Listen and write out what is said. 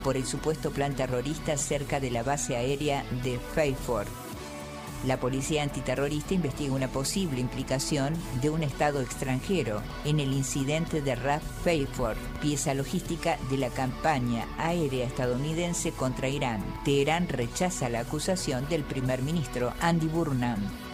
por el supuesto plan terrorista cerca de la base aérea de Fairford. La policía antiterrorista investiga una posible implicación de un Estado extranjero en el incidente de RAF Fairford, pieza logística de la campaña aérea estadounidense contra Irán. Teherán rechaza la acusación del primer ministro Andy Burnham.